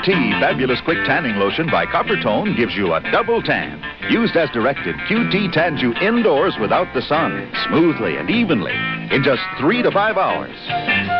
QT Fabulous Quick Tanning Lotion by Coppertone gives you a double tan. Used as directed, QT tans you indoors without the sun, smoothly and evenly, in just 3 to 5 hours.